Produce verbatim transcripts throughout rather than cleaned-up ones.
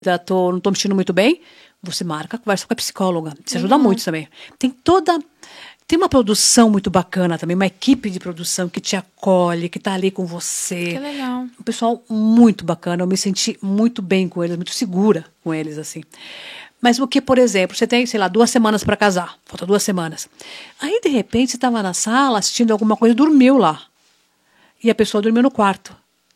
tô, não tô me sentindo muito bem, você marca, conversa com a psicóloga. Isso ajuda uhum. muito também. Tem toda... Tem uma produção muito bacana também, uma equipe de produção que te acolhe, que tá ali com você. Que legal. Um pessoal muito bacana, eu me senti muito bem com eles, muito segura com eles, assim. Mas o que, por exemplo, você tem, sei lá, duas semanas para casar, falta duas semanas. Aí, de repente, você estava na sala assistindo alguma coisa e dormiu lá. E a pessoa dormiu no quarto.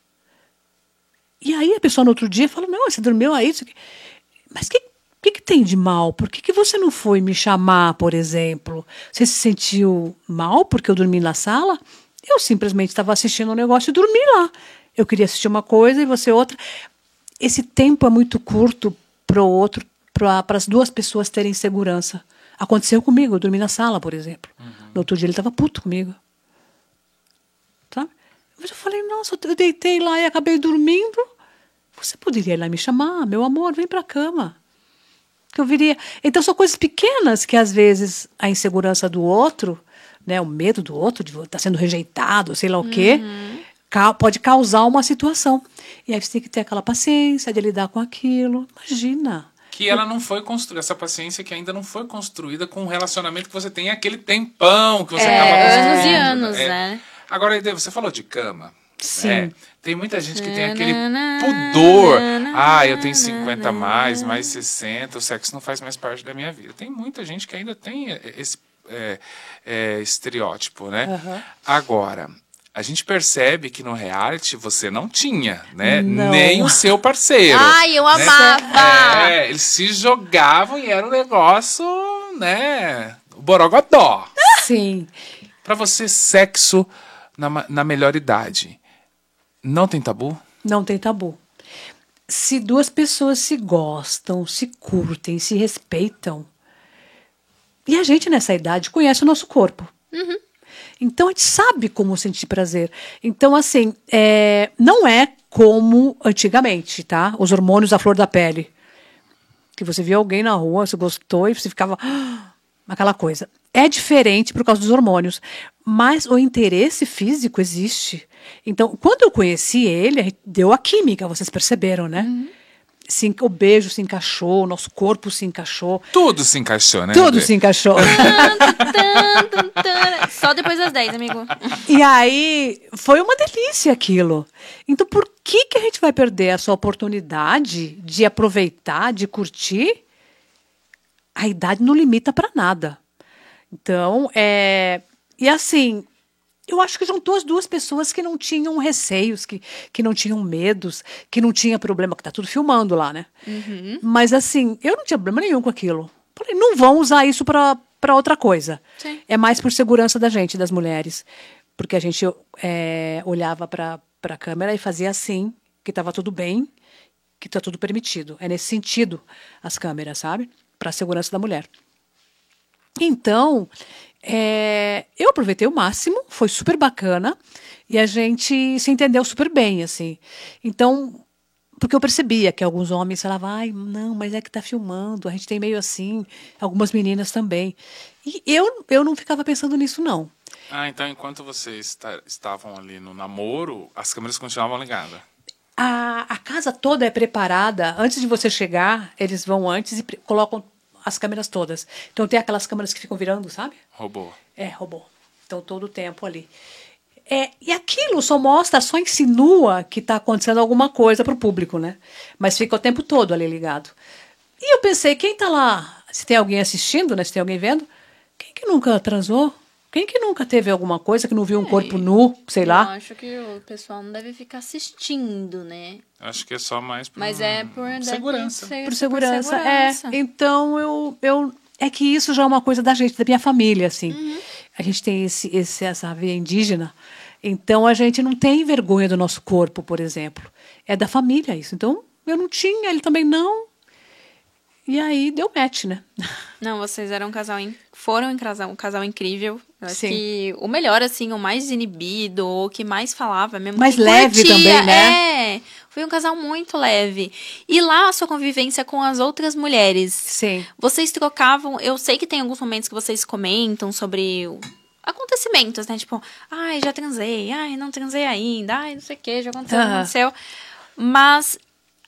E aí a pessoa no outro dia fala, não, você dormiu aí? Mas que... O que, que tem de mal? Por que, que você não foi me chamar, por exemplo? Você se sentiu mal porque eu dormi na sala? Eu simplesmente estava assistindo um negócio e dormi lá. Eu queria assistir uma coisa e você outra. Esse tempo é muito curto para o outro, para as duas pessoas terem segurança. Aconteceu comigo, eu dormi na sala, por exemplo. Uhum. No outro dia ele estava puto comigo. Sabe? Mas eu falei, nossa, eu deitei lá e acabei dormindo. Você poderia ir lá me chamar, meu amor, vem para a cama. Que eu viria. Então são coisas pequenas que às vezes a insegurança do outro, né, o medo do outro de estar sendo rejeitado, sei lá o quê, uhum. ca- pode causar uma situação. E aí você tem que ter aquela paciência de lidar com aquilo. Imagina. Que ela não foi construída, essa paciência que ainda não foi construída com um relacionamento que você tem aquele tempão que você é, acaba construindo. Anos e anos, é. né? Agora, você falou de cama. Sim. É, tem muita gente que tem aquele pudor. Ah, eu tenho cinquenta a mais, mais sessenta, o sexo não faz mais parte da minha vida. Tem muita gente que ainda tem esse é, é, estereótipo, né? Uhum. Agora, a gente percebe que no reality você não tinha, né? Não. Nem o seu parceiro. Ai, eu né? amava! É, eles se jogavam e era um negócio, né? O borogodó. Sim. Pra você, sexo na, na melhor idade. Não tem tabu? Não tem tabu. Se duas pessoas se gostam, se curtem, se respeitam, e a gente nessa idade conhece o nosso corpo. Uhum. Então a gente sabe como sentir prazer. Então, assim, é, não é como antigamente, tá? Os hormônios à flor da pele. Que você via alguém na rua, você gostou e você ficava... aquela coisa. É diferente por causa dos hormônios, mas o interesse físico existe. Então, quando eu conheci ele, deu a química, vocês perceberam, né? Uhum. Se, o beijo se encaixou, o nosso corpo se encaixou. Tudo se encaixou, né? Tudo se encaixou. Só depois das dez, amigo. E aí, foi uma delícia aquilo. Então, por que, que a gente vai perder essa oportunidade de aproveitar, de curtir? A idade não limita para nada. Então, é... E assim, eu acho que juntou as duas pessoas que não tinham receios, que, que não tinham medos, que não tinha problema, que tá tudo filmando lá, né? Uhum. Mas assim, eu não tinha problema nenhum com aquilo. Falei, não vão usar isso para para outra coisa. Sim. É mais por segurança da gente, das mulheres. Porque a gente é, olhava para a câmera e fazia assim, que estava tudo bem, que tá tudo permitido. É nesse sentido as câmeras, sabe? Para a segurança da mulher. Então, é, eu aproveitei o máximo, foi super bacana, e a gente se entendeu super bem, assim. Então, porque eu percebia que alguns homens falavam, ai, não, mas é que tá filmando, a gente tem meio assim, algumas meninas também. E eu, eu não ficava pensando nisso, não. Ah, então enquanto vocês está, estavam ali no namoro, as câmeras continuavam ligadas? A, a casa toda é preparada, antes de você chegar, eles vão antes e pre- colocam as câmeras todas. Então tem aquelas câmeras que ficam virando, sabe? Robô. É, robô. Então todo o tempo ali. É, e aquilo só mostra, só insinua que está acontecendo alguma coisa para o público, né? Mas fica o tempo todo ali ligado. E eu pensei, quem está lá? Se tem alguém assistindo, né? Se tem alguém vendo, quem que nunca transou? Quem que nunca teve alguma coisa, que não viu um corpo nu, sei eu lá? Eu acho que o pessoal não deve ficar assistindo, né? Acho que é só mais por Mas é por segurança. Ser, por segurança, segurança, é. Então, eu, eu... É que isso já é uma coisa da gente, da minha família, assim. Uhum. A gente tem esse, esse, essa veia indígena. Então, a gente não tem vergonha do nosso corpo, por exemplo. É da família isso. Então, eu não tinha, ele também não. E aí, deu match, né? Não, vocês eram um casal... In... Foram um casal, um casal incrível. Eu acho Sim. que o melhor, assim, o mais desinibido, o que mais falava mesmo. Mais leve curtia, também, né? É, foi um casal muito leve. E lá, a sua convivência com as outras mulheres. Sim. Vocês trocavam... Eu sei que tem alguns momentos que vocês comentam sobre... acontecimentos, né? Tipo, ai, já transei, ai, não transei ainda, ai, não sei o que, já aconteceu, uhum. aconteceu. Mas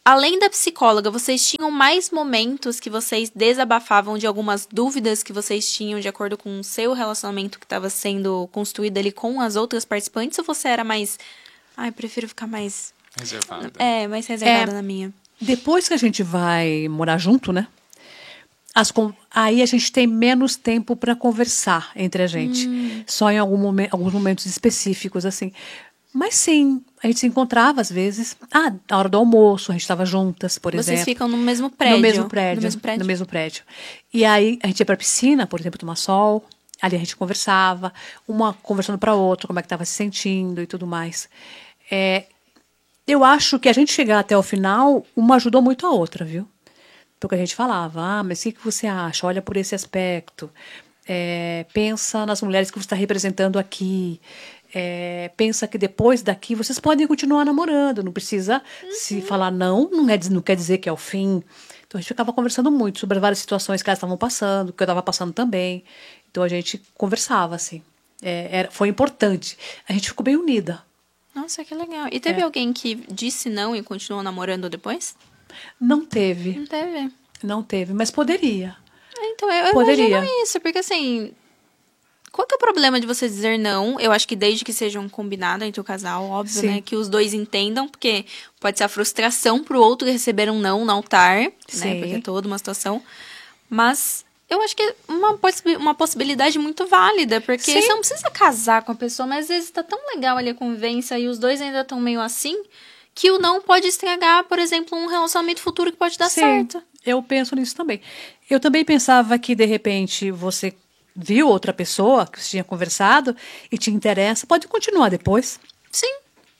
além da psicóloga, vocês tinham mais momentos que vocês desabafavam de algumas dúvidas que vocês tinham de acordo com o seu relacionamento que estava sendo construído ali com as outras participantes? Ou você era mais... Ai, prefiro ficar mais... Reservada. É, mais reservada É, na minha. Depois que a gente vai morar junto, né? As, aí a gente tem menos tempo para conversar entre a gente. Hum. Só em algum momen- alguns momentos específicos, assim. Mas sim, a gente se encontrava às vezes. Ah, na hora do almoço, a gente estava juntas, por Vocês exemplo. Vocês ficam no mesmo prédio? No mesmo prédio. No mesmo prédio. No mesmo prédio. E aí a gente ia para a piscina, por exemplo, tomar sol. Ali a gente conversava, uma conversando para a outra, como é que estava se sentindo e tudo mais. É, eu acho que a gente chegar até o final, uma ajudou muito a outra, viu? Porque a gente falava, ah, mas o que, que você acha? Olha por esse aspecto. É, pensa nas mulheres que você está representando aqui. É, pensa que depois daqui vocês podem continuar namorando. Não precisa uhum. se falar não, não, é, não quer dizer que é o fim. Então a gente ficava conversando muito sobre várias situações que elas estavam passando, que eu estava passando também. Então a gente conversava, assim. É, era, foi importante. A gente ficou bem unida. Nossa, que legal. E teve é. alguém que disse não e continuou namorando depois? Não teve. Não teve? Não teve, mas poderia. Então, eu, eu poderia. imagino isso, porque assim... Qual que é o problema de você dizer não? Eu acho que desde que seja um combinado entre o casal, óbvio, Sim. né? Que os dois entendam, porque pode ser a frustração pro outro receber um não no altar, Sim. né? Porque é toda uma situação. Mas eu acho que é uma, possi- uma possibilidade muito válida, porque Sim. você não precisa casar com a pessoa, mas às vezes tá tão legal ali a convivência e os dois ainda estão meio assim, que o não pode estragar, por exemplo, um relacionamento futuro que pode dar Sim, certo. Eu penso nisso também. Eu também pensava que, de repente, você viu outra pessoa que você tinha conversado e te interessa, pode continuar depois. Sim.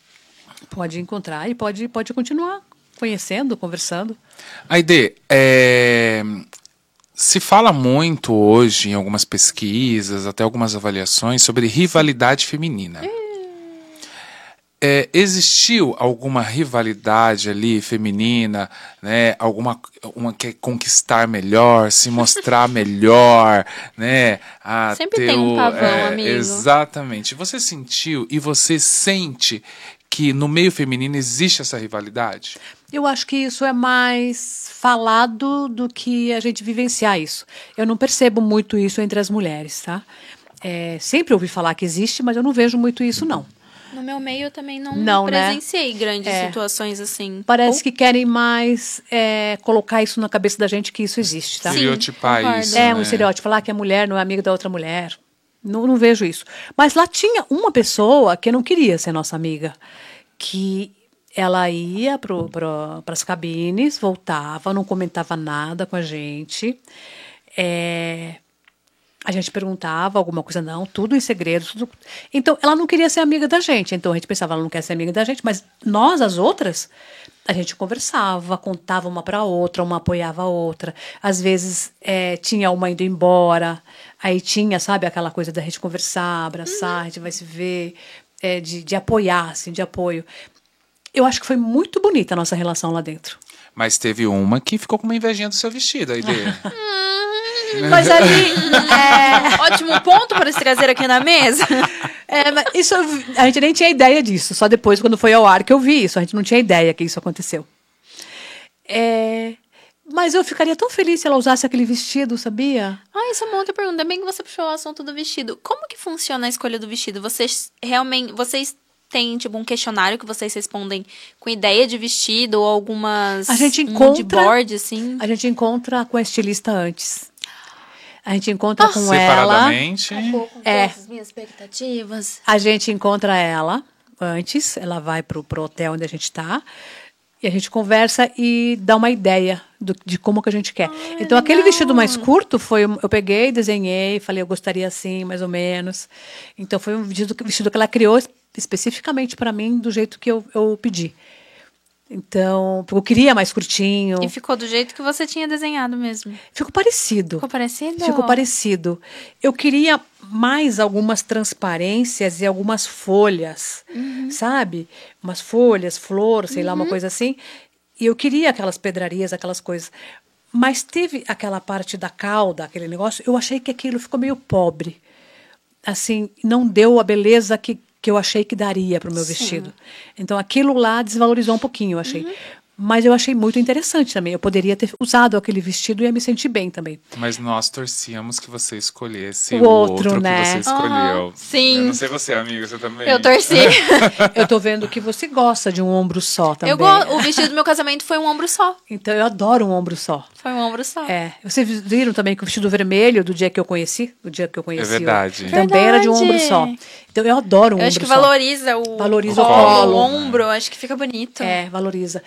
Pode encontrar e pode, pode continuar conhecendo, conversando. Aide, é, se fala muito hoje em algumas pesquisas, até algumas avaliações, sobre rivalidade feminina. Hum. É, existiu alguma rivalidade ali feminina, né? Alguma uma quer conquistar melhor, se mostrar melhor, né? A Sempre ter tem um o, pavão, é, amigo. Exatamente. Você sentiu e você sente que no meio feminino existe essa rivalidade? Eu acho que isso é mais falado do que a gente vivenciar isso. Eu não percebo muito isso entre as mulheres, tá? É, sempre ouvi falar que existe, mas eu não vejo muito isso, não. No meu meio eu também não, não presenciei né? grandes é. situações assim. Parece Ou... que querem mais é, colocar isso na cabeça da gente que isso existe, tá? Estereotipar Sim, isso, É, né? um estereótipo, falar que a mulher não é amiga da outra mulher. Não, não vejo isso. Mas lá tinha uma pessoa que não queria ser nossa amiga, que ela ia para as cabines, voltava, não comentava nada com a gente. É... A gente perguntava alguma coisa, não, tudo em segredo. Tudo... Então, ela não queria ser amiga da gente. Então, a gente pensava, ela não quer ser amiga da gente. Mas nós, as outras, a gente conversava, contava uma para a outra, uma apoiava a outra. Às vezes, é, tinha uma indo embora. Aí tinha, sabe, aquela coisa da gente conversar, abraçar, uhum. a gente vai se ver, é, de, de apoiar, assim, de apoio. Eu acho que foi muito bonita a nossa relação lá dentro. Mas teve uma que ficou com uma invejinha do seu vestido, a ideia. Mas ali... É... Ótimo ponto para se trazer aqui na mesa. É, mas isso, a gente nem tinha ideia disso. Só depois, quando foi ao ar, que eu vi isso. A gente não tinha ideia que isso aconteceu. É... Mas eu ficaria tão feliz se ela usasse aquele vestido, sabia? Ah, isso é uma outra pergunta. Bem que você puxou o assunto do vestido. Como que funciona a escolha do vestido? Vocês realmente... Vocês têm, tipo, um questionário que vocês respondem com ideia de vestido ou algumas... A gente encontra... Um board, assim? A gente encontra com a estilista antes. A gente encontra ah, com separadamente. ela... Acabou com é, todas as minhas expectativas. A gente encontra ela antes, ela vai pro, pro hotel onde a gente tá, e a gente conversa e dá uma ideia do, de como que a gente quer. Ai, então, aquele legal. vestido mais curto, foi, eu peguei, desenhei, falei, eu gostaria assim, mais ou menos. Então, foi um vestido, vestido que ela criou especificamente para mim, do jeito que eu, eu pedi. Então, eu queria mais curtinho. E ficou do jeito que você tinha desenhado mesmo? Ficou parecido. Ficou parecido? Ficou parecido. Eu queria mais algumas transparências e algumas folhas, uhum. sabe? Umas folhas, flor, sei uhum. lá, uma coisa assim. E eu queria aquelas pedrarias, aquelas coisas. Mas teve aquela parte da cauda, aquele negócio, eu achei que aquilo ficou meio pobre. Assim, não deu a beleza que... que eu achei que daria para o meu Sim. vestido. Então, aquilo lá desvalorizou um pouquinho, eu achei. Uhum. Mas eu achei muito interessante também. Eu poderia ter usado aquele vestido e ia me sentir bem também. Mas nós torcíamos que você escolhesse o o outro, outro né? que você escolheu. Uhum, sim. Eu não sei você, amiga, você também. Eu torci. Eu tô vendo que você gosta de um ombro só também. Eu go- o vestido do meu casamento foi um ombro só. Então eu adoro um ombro só. Foi um ombro só. É. Vocês viram também que o vestido vermelho do dia que eu conheci, do dia que eu conheci, É verdade. o- também era de um Verdade. ombro só. Então eu adoro um Eu ombro acho que só. valoriza o, Valoriza o o colo, colo. o ombro. Acho que fica bonito. É, valoriza.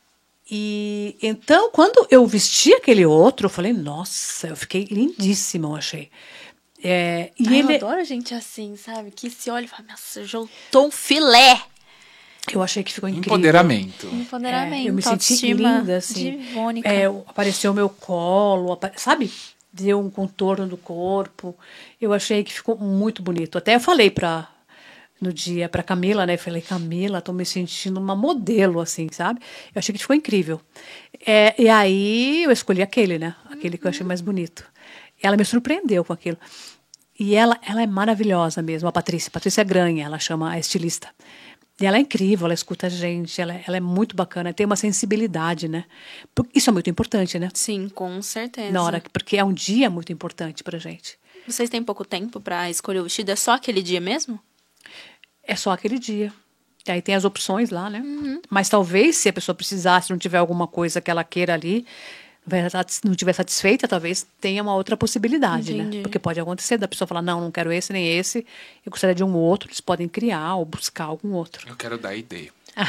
E então, quando eu vesti aquele outro, eu falei, nossa, eu fiquei lindíssima, eu achei. É, e Ai, ele, eu adoro gente assim, sabe? Que se olha e fala, nossa, eu tô um filé. eu achei que ficou incrível. Empoderamento. Empoderamento, É, eu me senti autoestima linda, assim. divônica. É, apareceu o meu colo, apa- sabe? Deu um contorno do corpo. Eu achei que ficou muito bonito. Até eu falei pra, no dia pra Camila, né? Eu falei, Camila, tô me sentindo uma modelo, assim, sabe? Eu achei que ficou incrível. É, e aí eu escolhi aquele, né? Aquele que eu achei mais bonito. Ela me surpreendeu com aquilo. E ela, ela é maravilhosa mesmo, a Patrícia. Patrícia Granha, ela chama a estilista. E ela é incrível, ela escuta a gente, ela, ela é muito bacana, tem uma sensibilidade, né? Por- Isso é muito importante, né? Sim, com certeza. Na hora, porque é um dia muito importante pra gente. Vocês têm pouco tempo pra escolher o vestido? É só aquele dia mesmo? É só aquele dia. E aí tem as opções lá, né? Mas talvez, se a pessoa precisar, se não tiver alguma coisa que ela queira ali, vai estar- não estiver satisfeita, talvez tenha uma outra possibilidade, Entendi. né? Porque pode acontecer da pessoa falar, não, não quero esse nem esse, eu gostaria de um outro, eles podem criar ou buscar algum outro. Eu quero dar ideia.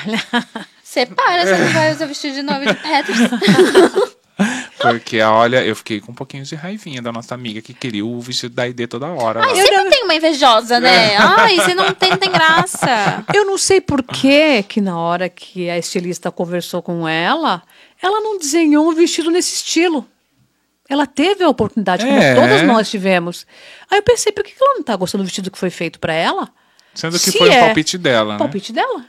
Separa, você não vai usar vestido de noiva de Petros. Porque, olha, eu fiquei com um pouquinho de raivinha da nossa amiga que queria o vestido da I D toda hora. Ai, lá. sempre tem uma invejosa, né? Ai, você não tem, não tem graça. Eu não sei por que que na hora que a estilista conversou com ela, ela não desenhou um vestido nesse estilo. Ela teve a oportunidade, como É. todas nós tivemos. Aí eu pensei, por que que ela não tá gostando do vestido que foi feito pra ela? Sendo que Se foi é um palpite dela, né? palpite dela.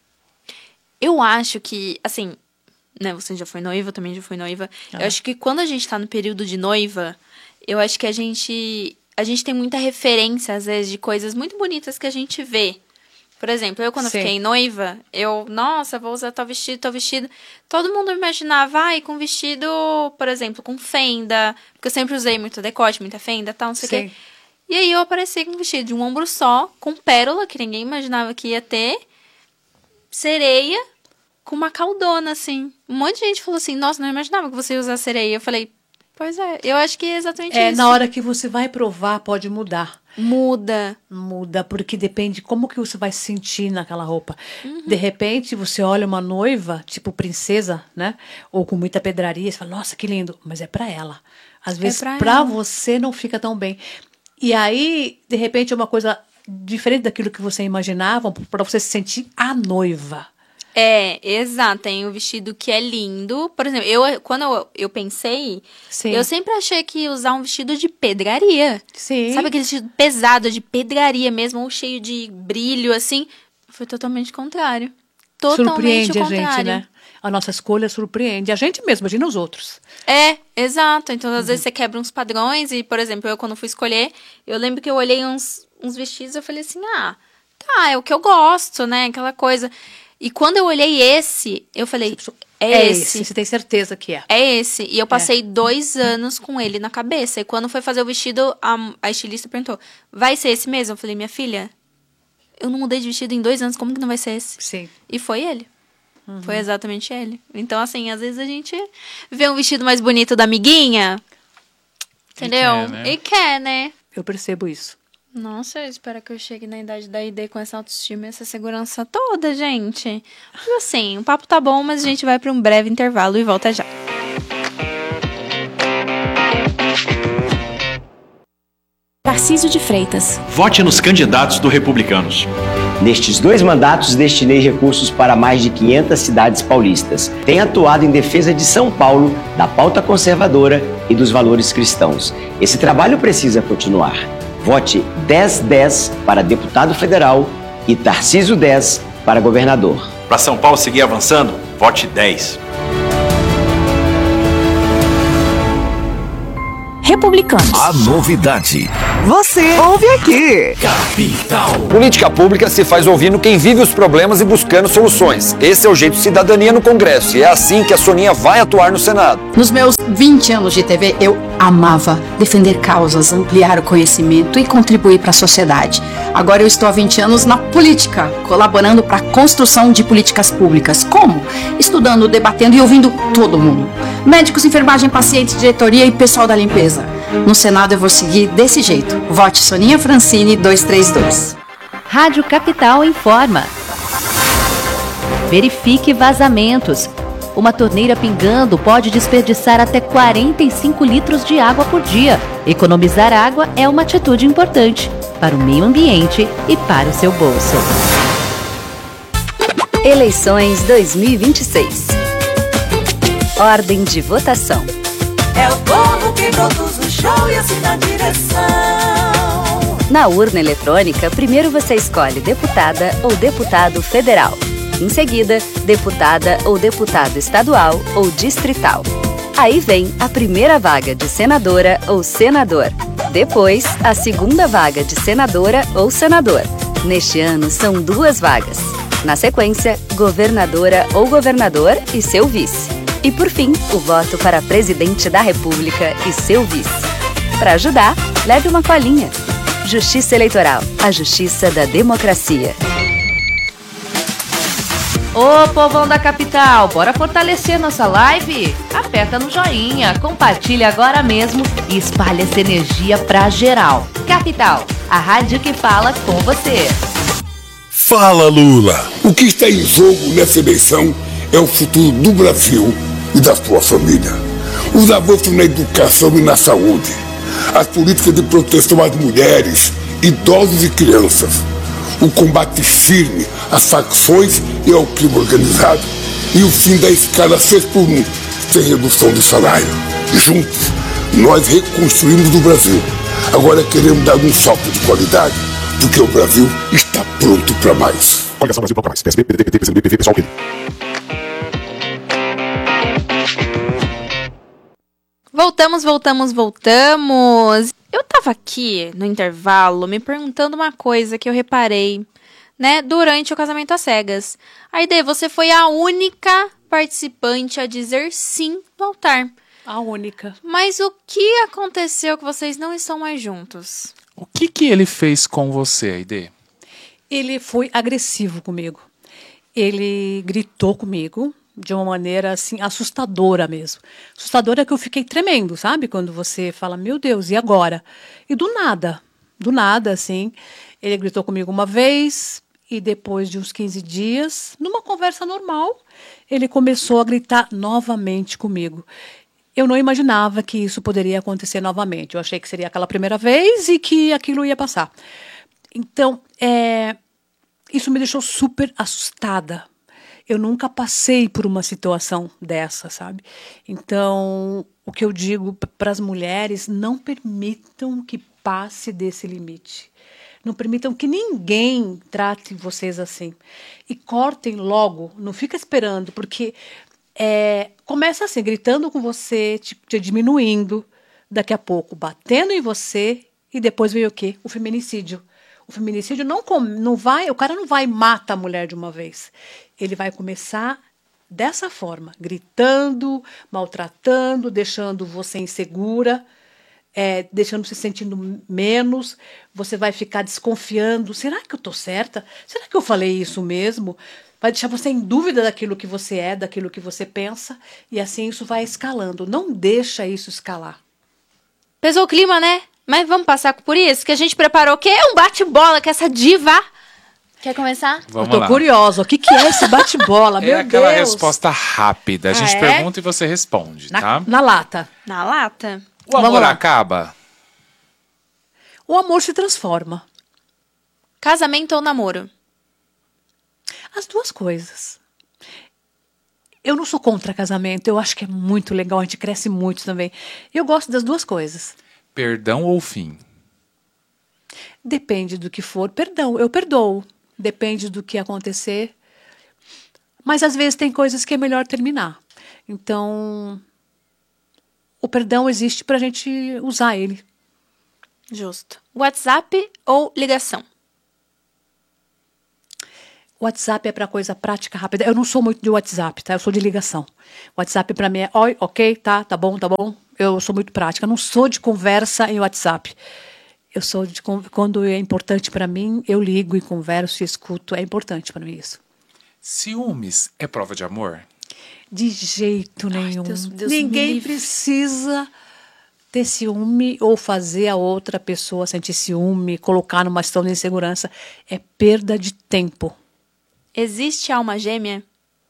Eu acho que, assim, né, você já foi noiva, eu também já fui noiva. Ah. Eu acho que quando a gente tá no período de noiva, eu acho que a gente a gente tem muita referência, às vezes, de coisas muito bonitas que a gente vê. Por exemplo, eu quando Sim. fiquei noiva, eu, nossa, vou usar tal vestido, tal vestido. Todo mundo imaginava, ai, com vestido, por exemplo, com fenda, porque eu sempre usei muito decote, muita fenda, tal, não sei o quê. Sim. E aí eu apareci com um vestido de um ombro só, com pérola, que ninguém imaginava que ia ter, sereia, com uma caldona, assim. Um monte de gente falou assim, nossa, não imaginava que você ia usar sereia. Eu falei, pois é, eu acho que é exatamente É, isso. na hora que você vai provar, pode mudar. Muda. Muda, porque depende como que você vai se sentir naquela roupa. Uhum. De repente, você olha uma noiva, tipo princesa, né? Ou com muita pedraria, você fala, nossa, que lindo. Mas é pra ela. Às vezes, pra pra ela. você, não fica tão bem. E aí, de repente, é uma coisa diferente daquilo que você imaginava, pra você se sentir a noiva. É, exato. Tem o vestido que é lindo. Por exemplo, eu, quando eu, eu pensei, Sim. eu sempre achei que ia usar um vestido de pedraria. Sim. Sabe aquele vestido pesado, de pedraria mesmo, ou cheio de brilho, assim? Foi totalmente contrário. Totalmente Surpreende o a contrário. gente, né? A nossa escolha surpreende. A gente mesmo, imagina os outros. É, exato. Então, às Uhum. vezes, você quebra uns padrões. E, por exemplo, eu quando fui escolher, eu lembro que eu olhei uns, uns vestidos e eu falei assim, ah, tá, é o que eu gosto, né? Aquela coisa. E quando eu olhei esse, eu falei, é, esse. Você tem certeza que é. É esse. E eu passei dois anos com ele na cabeça. E quando foi fazer o vestido, a, a estilista perguntou, vai ser esse mesmo? Eu falei, minha filha, eu não mudei de vestido em dois anos, como que não vai ser esse? Sim. E foi ele. Foi exatamente ele. Então, assim, às vezes a gente vê um vestido mais bonito da amiguinha, entendeu? quer, né? E quer, né? Eu percebo isso. Nossa, eu espero que eu chegue na idade da I D com essa autoestima e essa segurança toda, gente. Mas assim, o papo tá bom, mas a gente vai para um breve intervalo e volta já. Tarcísio de Freitas. Vote nos candidatos do Republicanos. Nestes dois mandatos, destinei recursos para mais de quinhentas cidades paulistas. Tenho atuado em defesa de São Paulo, da pauta conservadora e dos valores cristãos. Esse trabalho precisa continuar. Vote dez dez para deputado federal e Tarcísio dez para governador. Para São Paulo seguir avançando, vote dez. Republicanos. A novidade. Você ouve aqui. Capital. Política pública se faz ouvindo quem vive os problemas e buscando soluções. Esse é o jeito de cidadania no Congresso e é assim que a Soninha vai atuar no Senado. Nos meus vinte anos de T V, eu amava defender causas, ampliar o conhecimento e contribuir para a sociedade. Agora eu estou há vinte anos na política, colaborando para a construção de políticas públicas. Como? Estudando, debatendo e ouvindo todo mundo. Médicos, enfermagem, pacientes, diretoria e pessoal da limpeza. No Senado eu vou seguir desse jeito. Vote Soninha Francini duzentos e trinta e dois. Rádio Capital informa. Verifique vazamentos. Uma torneira pingando pode desperdiçar até quarenta e cinco litros de água por dia. Economizar água é uma atitude importante para o meio ambiente e para o seu bolso. Eleições dois mil e vinte e seis. Ordem de votação. É o povo que produz o show e assina a direção. Na urna eletrônica, primeiro você escolhe deputada ou deputado federal. Em seguida, deputada ou deputado estadual ou distrital. Aí vem a primeira vaga de senadora ou senador. Depois, a segunda vaga de senadora ou senador. Neste ano, são duas vagas. Na sequência, governadora ou governador e seu vice. E por fim, o voto para presidente da República e seu vice. Para ajudar, leve uma colinha. Justiça Eleitoral, a justiça da democracia. Ô, povão da capital, bora fortalecer nossa live? Aperta no joinha, compartilha agora mesmo e espalha essa energia pra geral. Capital, a rádio que fala com você. Fala, Lula! O que está em jogo nessa eleição é o futuro do Brasil e da sua família. Os avanços na educação e na saúde, as políticas de proteção às mulheres, idosos e crianças, o combate firme às facções e ao crime organizado e o fim da escala seis por um, sem redução de salário. Juntos, nós reconstruímos o Brasil. Agora queremos dar um salto de qualidade, porque o Brasil está pronto para mais. Coligação Brasil para mais. P S B, P D T, P T, P C do B, P V, Pessoal, P D. Voltamos, voltamos, voltamos. Eu tava aqui no intervalo me perguntando uma coisa que eu reparei, né, durante o casamento às cegas. Aide, você foi a única participante a dizer sim no altar. A única. Mas o que aconteceu que vocês não estão mais juntos? O que que ele fez com você, Aide? Ele foi agressivo comigo. Ele gritou comigo de uma maneira, assim, assustadora mesmo. Assustadora que eu fiquei tremendo, sabe? Quando você fala, meu Deus, e agora? E do nada, do nada, assim, ele gritou comigo uma vez e depois de uns quinze dias, numa conversa normal, ele começou a gritar novamente comigo. Eu não imaginava que isso poderia acontecer novamente. Eu achei que seria aquela primeira vez e que aquilo ia passar. Então, é, isso me deixou super assustada. Eu nunca passei por uma situação dessa, sabe? Então, o que eu digo para as mulheres, não permitam que passe desse limite. Não permitam que ninguém trate vocês assim. E cortem logo, não fica esperando, porque é, começa assim, gritando com você, te, te diminuindo, daqui a pouco batendo em você, e depois veio o quê? O feminicídio. O feminicídio não, não vai, o cara não vai e mata a mulher de uma vez. Ele vai começar dessa forma, gritando, maltratando, deixando você insegura, é, deixando você sentindo menos. Você vai ficar desconfiando. Será que eu estou certa? Será que eu falei isso mesmo? Vai deixar você em dúvida daquilo que você é, daquilo que você pensa. E assim isso vai escalando. Não deixa isso escalar. Pesou o clima, né? Mas vamos passar por isso, que a gente preparou o quê? Um bate-bola com essa diva. Quer começar? Vamos Eu tô lá. curiosa. O que, que é esse bate-bola? Meu É aquela Deus. resposta rápida. A gente Ah, é? pergunta e você responde, Na, tá? na lata. Na lata. O amor Vamos lá. acaba? O amor se transforma. Casamento ou namoro? As duas coisas. Eu não sou contra casamento. Eu acho que é muito legal. A gente cresce muito também. Eu gosto das duas coisas. Perdão ou fim? Depende do que for. Perdão, eu perdoo. Depende do que acontecer. Mas às vezes tem coisas que é melhor terminar. Então, o perdão existe pra gente usar ele. Justo. WhatsApp ou ligação? WhatsApp é para coisa prática, rápida. Eu não sou muito de WhatsApp, tá? Eu sou de ligação. WhatsApp para mim é, oi, ok, tá, tá bom, tá bom. Eu sou muito prática. Eu não sou de conversa em WhatsApp. Eu sou de, quando é importante para mim, eu ligo e converso e escuto. É importante para mim isso. Ciúmes é prova de amor? De jeito nenhum. Ai, Deus, Deus Ninguém precisa ter ciúme ou fazer a outra pessoa sentir ciúme, colocar numa situação de insegurança. É perda de tempo. Existe alma gêmea?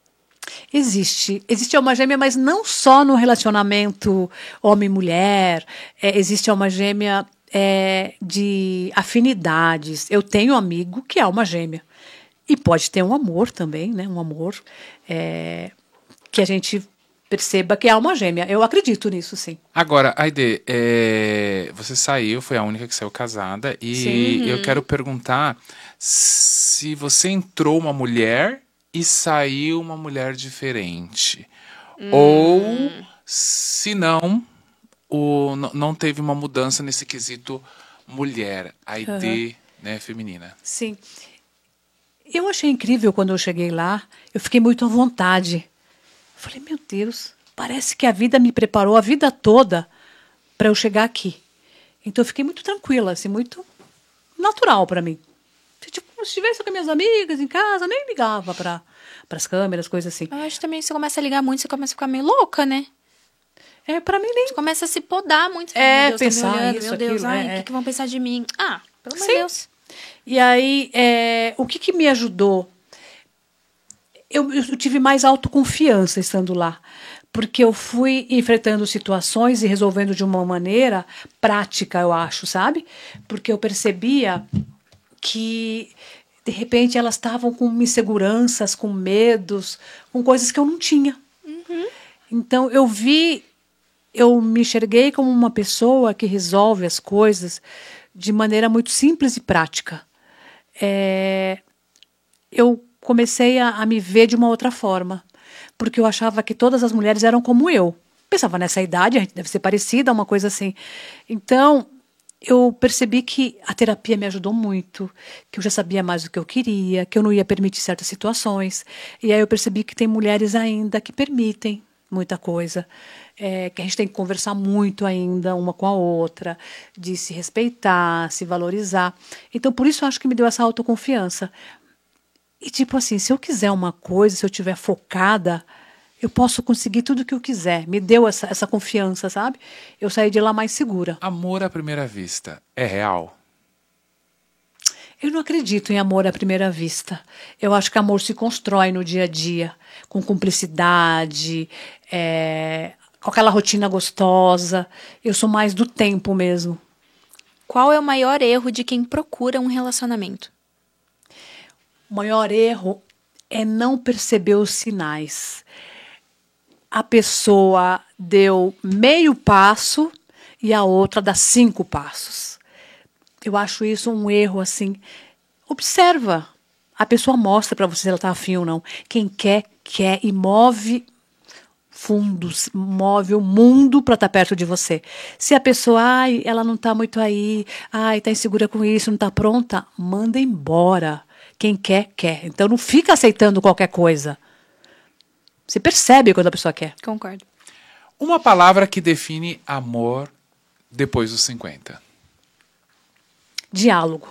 Existe. Existe alma gêmea, mas não só no relacionamento homem-mulher. É, existe alma gêmea é, de afinidades. Eu tenho um amigo que é alma gêmea. E pode ter um amor também, né? Um amor é, que a gente perceba que é alma gêmea. Eu acredito nisso, sim. Agora, Aide, é, você saiu, foi a única que saiu casada. E Sim. eu quero perguntar se você entrou uma mulher e saiu uma mulher diferente. Hum. Ou, se não, o, n- não teve uma mudança nesse quesito mulher, Aide, Uhum. né, feminina. Sim. Eu achei incrível quando eu cheguei lá. Eu fiquei muito à vontade. Falei, meu Deus, parece que a vida me preparou a vida toda para eu chegar aqui. Então eu fiquei muito tranquila, assim, muito natural para mim. Tipo, se estivesse com minhas amigas em casa, nem ligava para as câmeras, coisas assim. Eu acho também que você começa a ligar muito, você começa a ficar meio louca, né? É, para mim nem... Você começa a se podar muito. Você É, fala, meu Deus, pensar tá me olhando, isso, meu Deus, aquilo, ai, é, o é. que, que vão pensar de mim? Ah, pelo amor de Sim. Deus. E aí, é, o que, que me ajudou? Eu, eu tive mais autoconfiança estando lá, porque eu fui enfrentando situações e resolvendo de uma maneira prática, eu acho, sabe? Porque eu percebia que, de repente, elas estavam com inseguranças, com medos, com coisas que eu não tinha. Então, eu vi, eu me enxerguei como uma pessoa que resolve as coisas de maneira muito simples e prática. É, eu comecei a, a me ver de uma outra forma, porque eu achava que todas as mulheres eram como eu. Pensava, nessa idade, a gente deve ser parecida, uma coisa assim. Então, eu percebi que a terapia me ajudou muito, que eu já sabia mais o que eu queria, que eu não ia permitir certas situações. E aí eu percebi que tem mulheres ainda que permitem muita coisa, é, que a gente tem que conversar muito ainda uma com a outra, de se respeitar, se valorizar. Então, por isso eu acho que me deu essa autoconfiança. E tipo assim, se eu quiser uma coisa, se eu estiver focada, eu posso conseguir tudo o que eu quiser. Me deu essa, essa confiança, sabe? Eu saí de lá mais segura. Amor à primeira vista é real? Eu não acredito em amor à primeira vista. Eu acho que amor se constrói no dia a dia, com cumplicidade, é, com aquela rotina gostosa. Eu sou mais do tempo mesmo. Qual é o maior erro de quem procura um relacionamento? O maior erro é não perceber os sinais. A pessoa deu meio passo e a outra dá cinco passos. Eu acho isso um erro, assim. Observa. A pessoa mostra para você se ela está afim ou não. Quem quer, quer e move fundos, move o mundo para estar perto de você. Se a pessoa, ai, ela não está muito aí, ai, está insegura com isso, não está pronta, manda embora. Quem quer, quer. Então não fica aceitando qualquer coisa. Você percebe quando a pessoa quer. Concordo. Uma palavra que define amor depois dos cinquenta. Diálogo.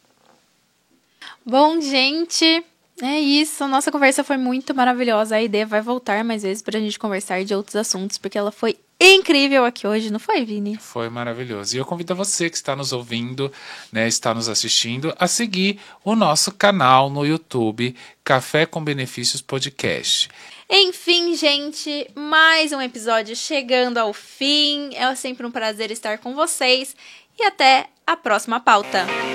Bom, gente, é isso. Nossa conversa foi muito maravilhosa. A ideia vai voltar mais vezes pra gente conversar de outros assuntos, porque ela foi incrível aqui hoje, não foi, Vini? Foi maravilhoso. E eu convido você que está nos ouvindo, né, está nos assistindo, a seguir o nosso canal no YouTube, Café com Benefícios Podcast. Enfim, gente, mais um episódio chegando ao fim. É sempre um prazer estar com vocês. E até a próxima pauta.